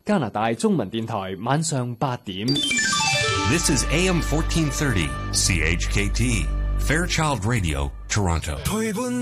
加拿大中文電台晚上8點。 This is AM 1430 CHKT Fairchild Radio Toronto.